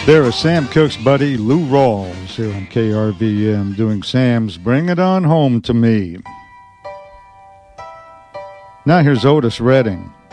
There is Sam Cooke's buddy Lou Rawls here on KRVM doing Sam's Bring It On Home to Me. Now here's Otis Redding.